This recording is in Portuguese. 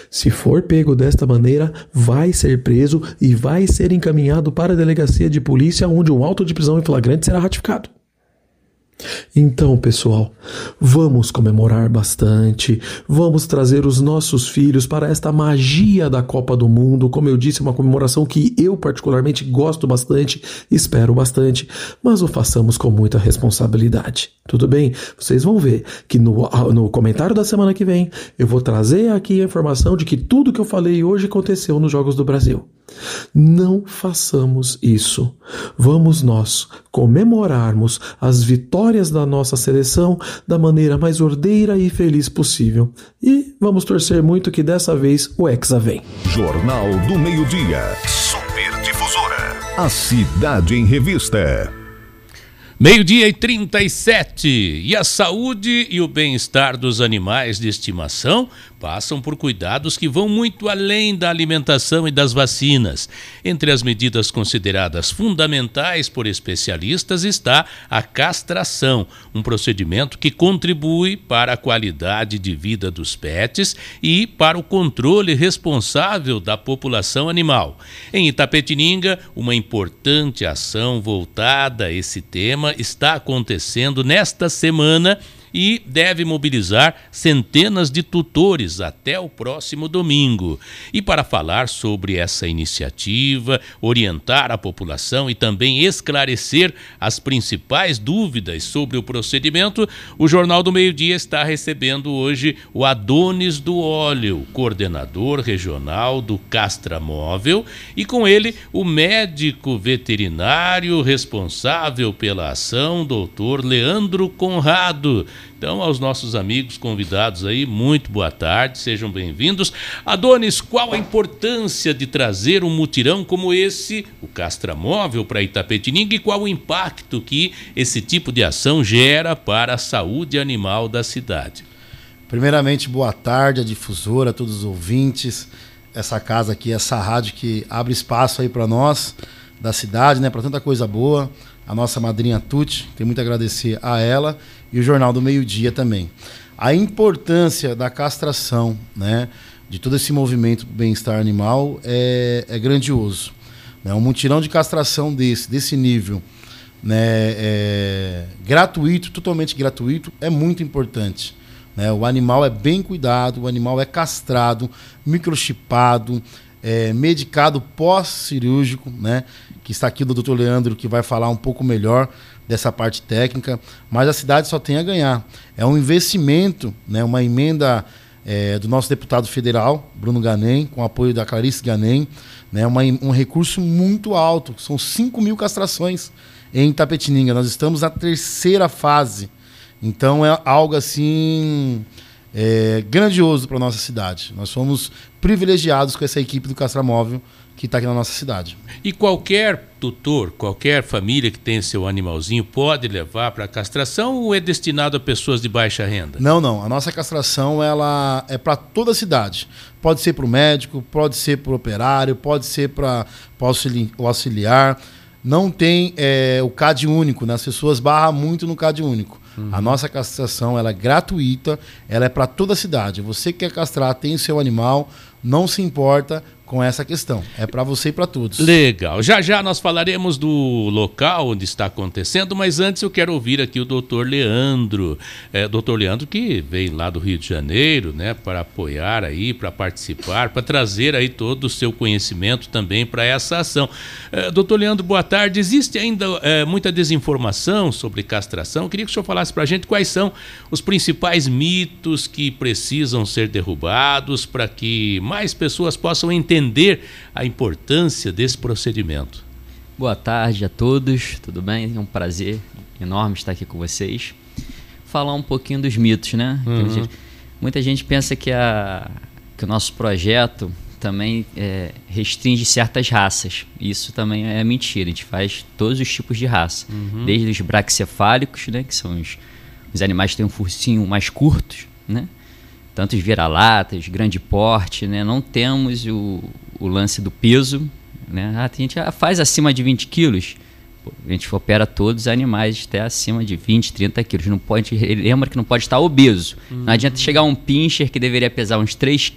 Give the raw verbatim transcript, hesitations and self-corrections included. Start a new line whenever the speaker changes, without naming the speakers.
Se for pego desta maneira, vai ser preso e vai ser encaminhado para a delegacia de polícia, onde um auto de prisão em flagrante será ratificado. Então, pessoal, vamos comemorar bastante, vamos trazer os nossos filhos para esta magia da Copa do Mundo. Como eu disse, é uma comemoração que eu particularmente gosto bastante, espero bastante, mas o façamos com muita responsabilidade. Tudo bem? Vocês vão ver que no, no comentário da semana que vem eu vou trazer aqui a informação de que tudo que eu falei hoje aconteceu nos Jogos do Brasil. Não façamos isso. Vamos nós comemorarmos as vitórias da nossa seleção da maneira mais ordeira e feliz possível. E vamos torcer muito que dessa vez o Hexa vem.
Jornal do Meio-Dia. Super Difusora. A Cidade em Revista.
Meio-dia e trinta e sete. E a saúde e o bem-estar dos animais de estimação passam por cuidados que vão muito além da alimentação e das vacinas. Entre as medidas consideradas fundamentais por especialistas está a castração, um procedimento que contribui para a qualidade de vida dos pets e para o controle responsável da população animal. Em Itapetininga, uma importante ação voltada a esse tema está acontecendo nesta semana e deve mobilizar centenas de tutores até o próximo domingo. E para falar sobre essa iniciativa, orientar a população e também esclarecer as principais dúvidas sobre o procedimento, o Jornal do Meio-Dia está recebendo hoje o Adonis do Óleo, coordenador regional do Castramóvel, e com ele o médico veterinário responsável pela ação, doutor Leandro Conrado. Então, aos nossos amigos convidados aí, muito boa tarde, sejam bem-vindos. Adonis, qual a importância de trazer um mutirão como esse, o Castramóvel, para Itapetininga, e qual o impacto que esse tipo de ação gera para a saúde animal da cidade?
Primeiramente, boa tarde, a difusora, a todos os ouvintes, essa casa aqui, essa rádio que abre espaço aí para nós, da cidade, né, para tanta coisa boa. A nossa madrinha Tuti, tem muito a agradecer a ela, e o Jornal do Meio-Dia também. A importância da castração, né, de todo esse movimento do bem-estar animal é, é grandioso. Né? Um mutirão de castração desse, desse nível, né, é, gratuito, totalmente gratuito, é muito importante. Né? O animal é bem cuidado, o animal é castrado, microchipado, é, medicado pós-cirúrgico, né? Que está aqui do doutor Leandro, que vai falar um pouco melhor dessa parte técnica, mas a cidade só tem a ganhar. É um investimento, né, uma emenda é, do nosso deputado federal, Bruno Ganem, com apoio da Clarice Ganem, né, uma, um recurso muito alto, são cinco mil castrações em Itapetininga. Nós estamos na terceira fase, então é algo assim é, grandioso para a nossa cidade. Nós fomos privilegiados com essa equipe do Castramóvel que está aqui na nossa cidade.
E qualquer tutor, qualquer família que tenha seu animalzinho pode levar para castração ou é destinado a pessoas de baixa renda?
Não, não. A nossa castração ela é para toda a cidade. Pode ser para o médico, pode ser para o operário, pode ser para o auxiliar. Não tem é, o C A D único, né? As pessoas barram muito no C A D único. Uhum. A nossa castração ela é gratuita, ela é para toda a cidade. Você que quer castrar, tem o seu animal, não se importa com essa questão. É para você e para todos.
Legal. Já já nós falaremos do local onde está acontecendo, mas antes eu quero ouvir aqui o doutor Leandro. É, doutor Leandro que veio lá do Rio de Janeiro, né, para apoiar aí, para participar, para trazer aí todo o seu conhecimento também para essa ação. É, doutor Leandro, boa tarde. Existe ainda é, muita desinformação sobre castração. Eu queria que o senhor falasse para a gente quais são os principais mitos que precisam ser derrubados para que mais pessoas possam entender entender a importância desse procedimento.
Boa tarde a todos, tudo bem? É um prazer enorme estar aqui com vocês. Falar um pouquinho dos mitos, né? Uhum. Gente, muita gente pensa que, a, que o nosso projeto também é, restringe certas raças. Isso também é mentira, a gente faz todos os tipos de raça. Uhum. Desde os braquicefálicos, né, que são os, os animais que têm um focinho mais curtos, né? Tanto os vira-latas, grande porte, né? Não temos o, o lance do peso, né? Ah, a gente faz acima de vinte quilos, a gente opera todos os animais até acima de vinte, trinta quilos. Não pode, lembra que não pode estar obeso. Uhum. Não adianta chegar um pincher que deveria pesar uns três